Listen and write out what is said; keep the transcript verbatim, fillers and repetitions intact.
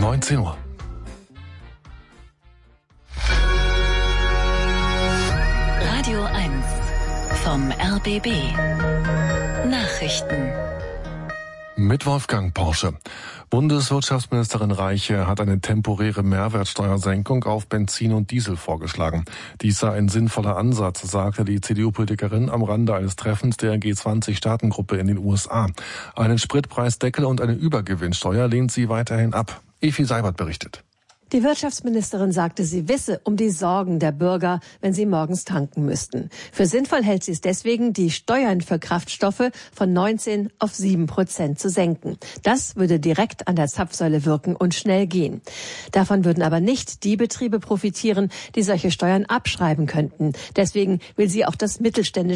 neunzehn Uhr. Radio eins vom R B B. Nachrichten. Mit Wolfgang Porsche. Bundeswirtschaftsministerin Reiche hat eine temporäre Mehrwertsteuersenkung auf Benzin und Diesel vorgeschlagen. Dies sei ein sinnvoller Ansatz, sagte die C D U-Politikerin am Rande eines Treffens der G zwanzig Staatengruppe in den U S A. Einen Spritpreisdeckel und eine Übergewinnsteuer lehnt sie weiterhin ab. Efi Seibert berichtet. Die Wirtschaftsministerin sagte, sie wisse um die Sorgen der Bürger, wenn sie morgens tanken müssten. Für sinnvoll hält sie es deswegen, die Steuern für Kraftstoffe von neunzehn auf sieben Prozent zu senken. Das würde direkt an der Zapfsäule wirken und schnell gehen. Davon würden aber nicht die Betriebe profitieren, die solche Steuern abschreiben könnten. Deswegen will sie auch das mittelständische